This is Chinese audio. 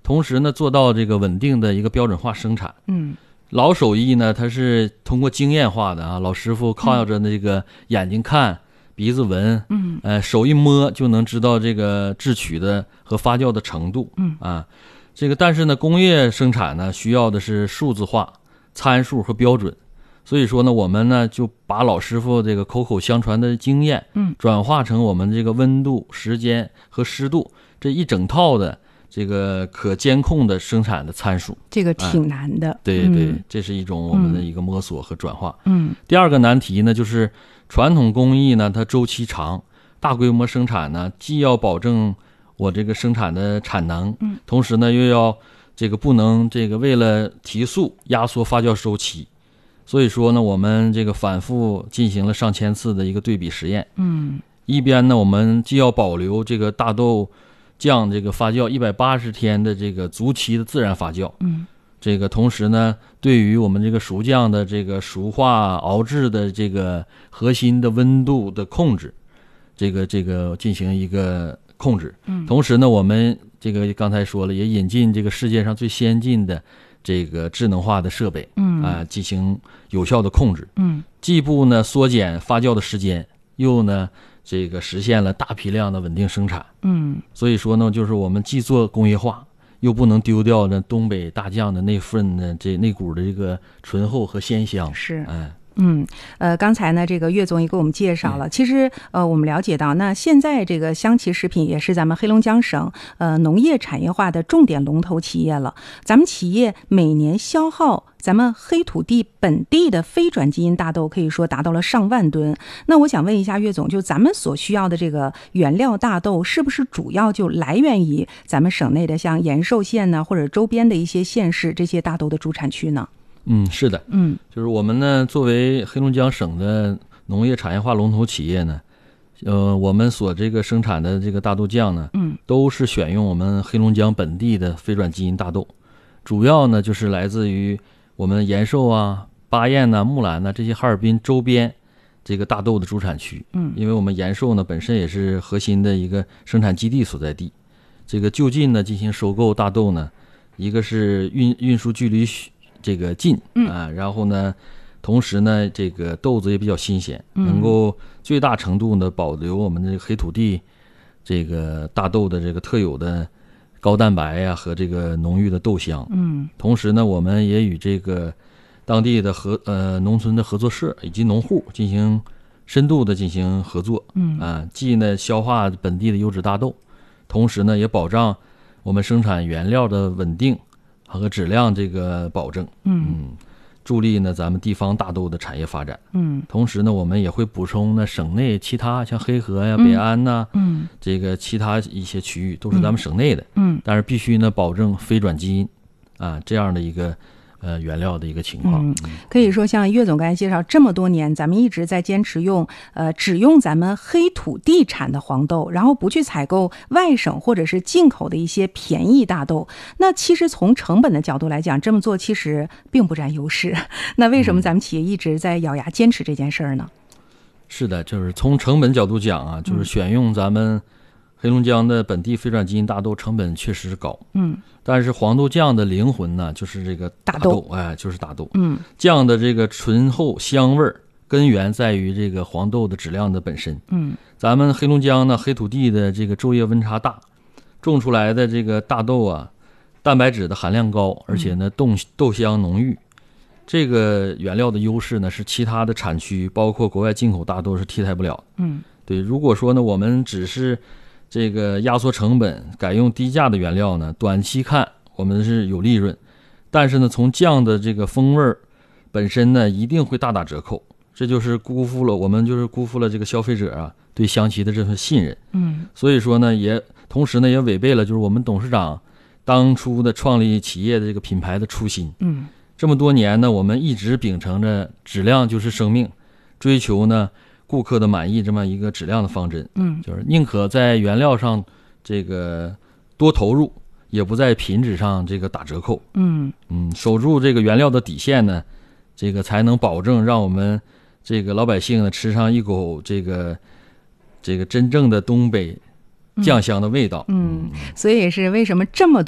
同时呢做到这个稳定的一个标准化生产。老手艺呢，它是通过经验化的啊，老师傅靠着那个眼睛看，鼻子闻，手一摸就能知道这个制曲的和发酵的程度，这个但是呢，工业生产呢需要的是数字化、参数和标准，所以说呢，我们呢就把老师傅这个口口相传的经验，转化成我们这个温度、时间和湿度这一整套的这个可监控的生产的参数， 这个挺难的。 对对，这是一种我们的一个摸索和转化。第二个难题呢，就是传统工艺呢，它周期长，大规模生产呢，既要保证我这个生产的产能，同时呢又要这个不能这个为了提速压缩发酵周期。所以说呢，我们这个反复进行了上千次的一个对比实验。一边呢，我们既要保留这个大豆酱这个发酵180天的这个足期的自然发酵，这个同时呢，对于我们这个熟酱的这个熟化熬制的这个核心的温度的控制，这个进行一个控制。同时呢，我们这个刚才说了，也引进这个世界上最先进的这个智能化的设备，进行有效的控制。既不呢缩减发酵的时间，又呢这个实现了大批量的稳定生产。所以说呢，就是我们既做工业化，又不能丢掉呢东北大酱的那份呢那股的这个醇厚和鲜香。 是，刚才呢，这个岳总也给我们介绍了。其实，我们了解到，那现在这个湘琪食品也是咱们黑龙江省农业产业化的重点龙头企业了。咱们企业每年消耗咱们黑土地本地的非转基因大豆，可以说达到了上万吨。那我想问一下岳总，就咱们所需要的这个原料大豆，是不是主要就来源于咱们省内的像延寿县呢，或者周边的一些县市这些大豆的主产区呢？ 是的，就是我们呢，作为黑龙江省的农业产业化龙头企业呢，我们所这个生产的这个大豆酱呢，都是选用我们黑龙江本地的非转基因大豆，主要呢就是来自于我们延寿啊、巴彦呐、木兰呐这些哈尔滨周边这个大豆的主产区。因为我们延寿呢本身也是核心的一个生产基地所在地，这个就近呢进行收购大豆呢，一个是运输距离这个近然后呢，同时呢，这个豆子也比较新鲜，能够最大程度的保留我们的黑土地这个大豆的这个特有的高蛋白呀和这个浓郁的豆香。同时呢，我们也与这个当地的农村的合作社以及农户进行深度的进行合作。既呢消化本地的优质大豆，同时呢也保障我们生产原料的稳定和质量这个保证。助力呢咱们地方大豆的产业发展。同时呢，我们也会补充呢省内其他像黑河呀、北安呐，这个其他一些区域都是咱们省内的。但是必须呢保证非转基因这样的一个原料的一个情况。 可以说像岳总刚才介绍，这么多年咱们一直在坚持只用咱们黑土地产的黄豆，然后不去采购外省或者是进口的一些便宜大豆。那其实从成本的角度来讲，这么做其实并不占优势。那为什么咱们企业一直在咬牙坚持这件事儿呢？ 是的，就是从成本角度讲就是选用咱们黑龙江的本地非转基因大豆成本确实高。但是黄豆酱的灵魂呢，就是这个大豆，就是大豆。酱的这个醇厚香味儿，根源在于这个黄豆的质量的本身。咱们黑龙江呢，黑土地的这个昼夜温差大，种出来的这个大豆蛋白质的含量高，而且呢豆香浓郁。这个原料的优势呢，是其他的产区包括国外进口大豆是替代不了的。对，如果说呢，我们只是这个压缩成本，改用低价的原料呢，短期看我们是有利润，但是呢，从酱的这个风味本身呢，一定会大打折扣。这就是辜负了这个消费者对湘琪的这份信任。所以说呢，同时呢也违背了就是我们董事长当初的创立企业的这个品牌的初心。这么多年呢，我们一直秉承着质量就是生命，追求呢顾客的满意这么一个质量的方针。就是宁可在原料上这个多投入，也不在品质上这个打折扣。守住这个原料的底线呢，这个才能保证让我们这个老百姓呢吃上一口这个真正的东北酱香的味道。 所以也是为什么这么多